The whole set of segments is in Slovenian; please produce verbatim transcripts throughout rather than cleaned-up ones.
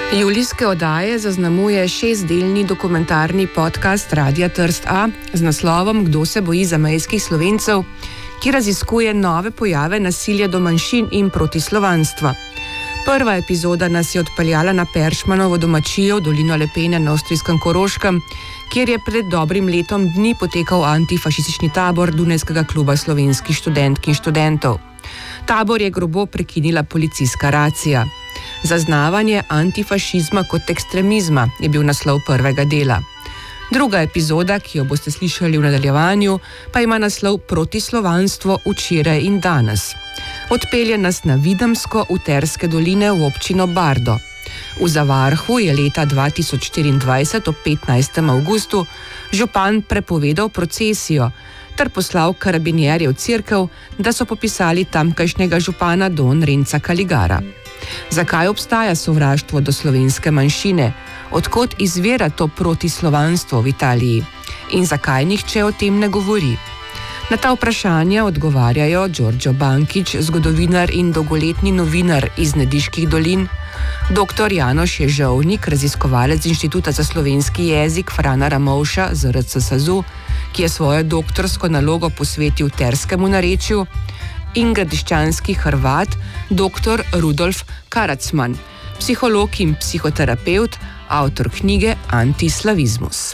Julijske oddaje zaznamuje šestdelni dokumentarni podcast Radia Trst A z naslovom Kdo se boji zamejskih Slovencev, ki raziskuje nove pojave nasilja do manjšin in protislovanstva. Prva epizoda nas je odpeljala na Peršmanovo domačijo v dolino Lepene na avstrijskem Koroškem, kjer je pred dobrim letom dni potekal antifašistični tabor Dunajskega kluba slovenskih študentk in študentov. Tabor je grobo prekinila policijska racija. Zaznavanje antifašizma kot ekstremizma je bil naslov prvega dela. Druga epizoda, ki jo boste slišali v nadaljevanju, pa ima naslov Protislovanstvo včeraj in danes. Odpelje nas na Videmsko v Terske doline v občino Bardo. V Zavarhu je leta dva tisoč štiriindvajset ob petnajstem avgustu župan prepovedal procesijo ter poslal karabinjerje v cerkev, da so popisali tamkajšnjega župana Don Renca Kaligara. Zakaj obstaja sovraštvo do slovenske manjšine? Odkot izvira to protislovanstvo v Italiji? In zakaj nihče o tem ne govori? Na ta vprašanja odgovarjajo Đorđo Bankić, zgodovinar in dolgoletni novinar iz Nediških dolin, doktor Janoš Ježovnik, raziskovalec Inštituta za slovenski jezik Frana Ramovša z R C S A Z U, ki je svojo doktorsko nalogo posvetil terskemu narečju, in gradiščanski Hrvat, doktor Rudolf Karacman, psiholog in psihoterapeut, avtor knjige Antislavizmus.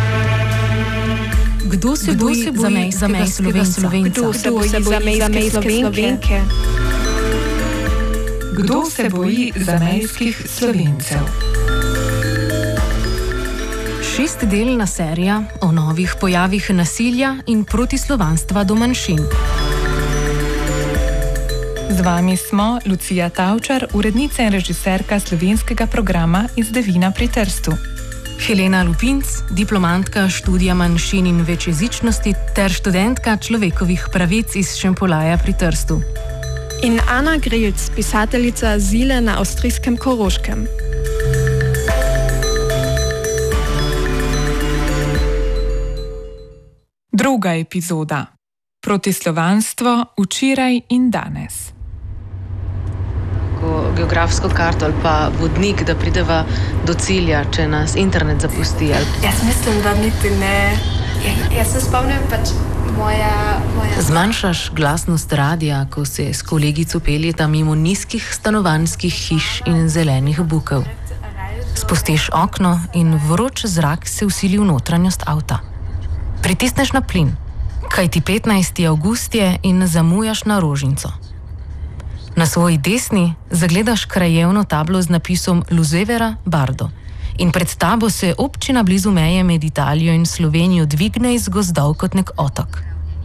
Kdo se Kdo boji zamejskega Slovenca? Kdo se boji zamejske Slovenke? Kdo se boji zamejskih Slovencev? Šestdelna serija o novih pojavih nasilja in protislovanstva do manjšin. Z vami smo Lucija Tavčar, urednica in režiserka slovenskega programa iz Devina pri Trstu. Helena Lupinc, diplomantka študija manjšin in večjezičnosti ter študentka človekovih pravic iz Šempolaja pri Trstu. In Ana Grilc, pisateljica azile na avstrijskem Koroškem. Druga epizoda. Protislovanstvo včeraj in danes. Geografsko karto ali pa vodnik, da prideva do cilja, če nas internet zapusti. Ali... Jaz mislim, da niti ne. Jaz se spomnim pač moja... moja... Zmanjšaš glasnost radija, ko se s kolegico peljeta mimo nizkih stanovanjskih hiš in zelenih bukev. Spustiš okno in vroč zrak se vsili v notranjost avta. Pritisneš na plin, kajti petnajsti avgust je in zamujaš na Rožnico. Na svoji desni zagledaš krajevno tablo z napisom Luzevera Bardo in pred tabo se občina blizu meje med Italijo in Slovenijo dvigne iz gozdov kot nek otok.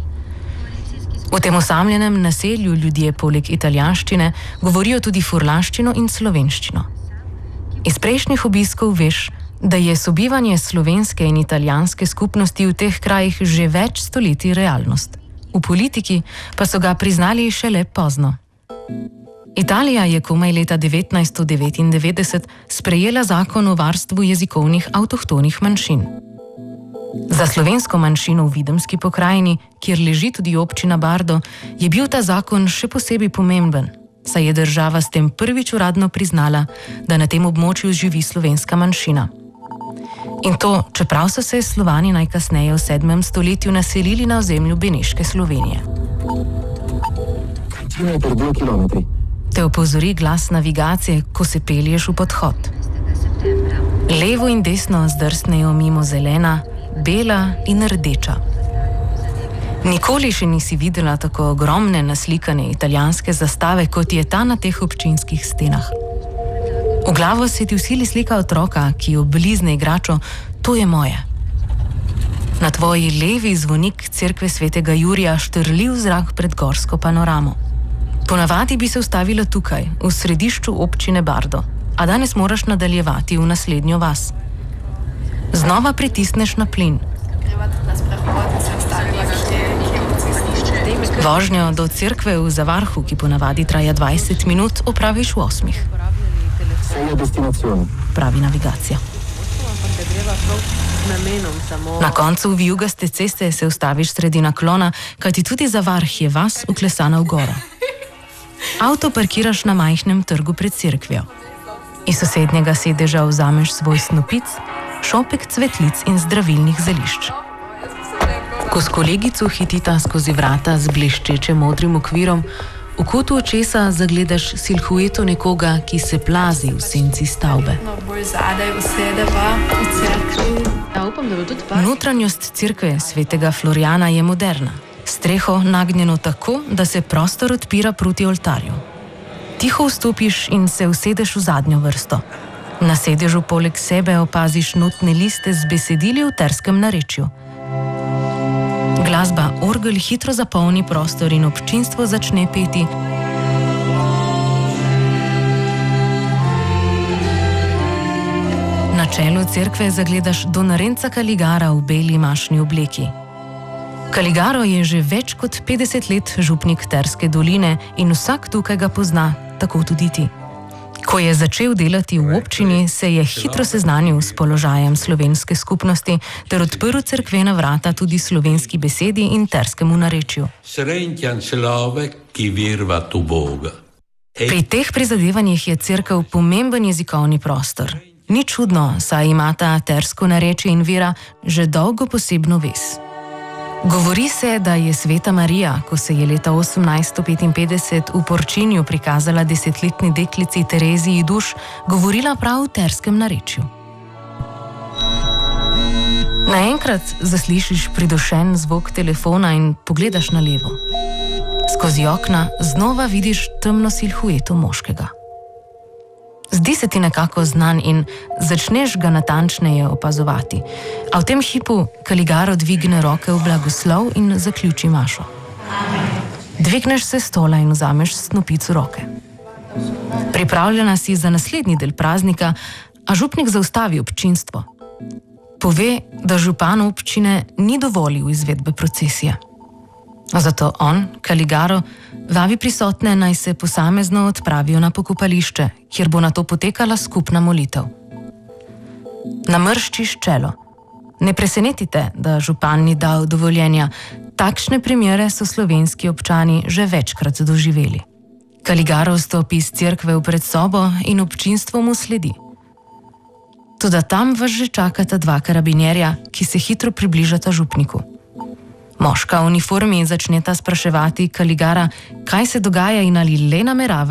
V tem osamljenem naselju ljudje poleg italijanščine govorijo tudi furlanščino in slovenščino. Iz prejšnjih obiskov veš, da je sobivanje slovenske in italijanske skupnosti v teh krajih že več stoletij realnost. V politiki pa so ga priznali šele pozno. Italija je komaj leta devetnajststo devetindevetdeset sprejela zakon o varstvu jezikovnih avtohtonih manjšin. Za slovensko manjšino v Videmski pokrajini, kjer leži tudi občina Bardo, je bil ta zakon še posebej pomemben, saj je država s tem prvič uradno priznala, da na tem območju živi slovenska manjšina. In to, čeprav so se Slovani najkasneje v sedmem stoletju naselili na ozemlju Beneške Slovenije. Te opozori glas navigacije, ko se pelješ v podhod. Levo in desno zdrsnejo mimo zelena, bela in rdeča. Nikoli še nisi videla tako ogromne naslikane italijanske zastave, kot je ta na teh občinskih stenah. V glavo se ti vsili slika otroka, ki oblizne igračo, to je moje. Na tvoji levi zvonik cerkve svetega Jurija štrli v zrak pred gorsko panoramo. Ponavadi bi se ustavila tukaj, v središču občine Bardo, a danes moraš nadaljevati v naslednjo vas. Znova pritisneš na plin. Vožnjo do cerkve v Zavarhu, ki ponavadi traja dvajset minut, opraviš v osmih. Pravi navigacija. Na koncu vijugaste ceste se ustaviš sredi naklona, kajti tudi Zavarh je vas uklesana v goro. Avto parkiraš na majhnem trgu pred cerkvijo. Iz sosednjega sedeža vzameš svoj snopic, šopek cvetlic in zdravilnih zelišč. Ko s kolegico hitita skozi vrata z bleščeče modrim okvirom, v kotu očesa zagledaš silhueto nekoga, ki se plazi v senci stavbe. Notranjost cerkve svetega Florjana je moderna. Streho nagnjeno tako, da se prostor odpira proti oltarju. Tiho vstopiš in se usedeš v zadnjo vrsto. Na sedežu poleg sebe opaziš notne liste z besedili v terskem narečju. Glasba orgel hitro zapolni prostor in občinstvo začne peti. Na čelu cerkve zagledaš Donarenca Caligara v beli mašni obleki. Caligaro je že več kot petdeset let župnik Terske doline in vsak tukaj ga pozna, tako tudi ti. Ko je začel delati v občini, se je hitro seznanil s položajem slovenske skupnosti ter odprl cerkvena vrata tudi slovenski besedi in terskemu narečju. Pri teh prizadevanjih je cerkev pomemben jezikovni prostor. Ni čudno, saj imata tersko narečje in vera že dolgo posebno vez. Govori se, da je sveta Marija, ko se je leta osemnajststo petinpetdeset v Porčinju prikazala desetletni deklici Tereziji duš, govorila prav v terskem narečju. Naenkrat zaslišiš pridušen zvok telefona in pogledaš na levo. Skozi okna znova vidiš temno silhueto moškega. Zdi se ti nekako znan in začneš ga natančneje opazovati. A v tem hipu Caligaro dvigne roke v blagoslov in zaključi mašo. Dvigneš se stola in vzameš snopico roke. Pripravljena si za naslednji del praznika, a župnik zaustavi občinstvo. Pove, da župan občine ni dovolil izvedbe procesije. Zato on, Caligaro, vabi prisotne, naj se posamezno odpravijo na pokopališče, kjer bo nato potekala skupna molitev. Namrščiš čelo. Ne presenetite, da župan ni dal dovoljenja. Takšne primere so slovenski občani že večkrat doživeli. Caligaro vstopi iz cerkve v predsobo in občinstvo mu sledi. Toda tam vas že čakata dva karabinjerja, ki se hitro približata župniku. Moška v uniformi začneta spraševati Caligara, kaj se dogaja in ali le namerava